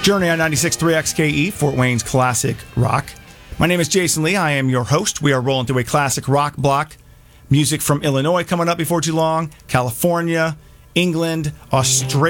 Journey on 96.3 XKE, Fort Wayne's classic rock. My name is Jason Lee. I am your host. We are rolling through a classic rock block. Music from Illinois coming up before too long, California, England, Australia.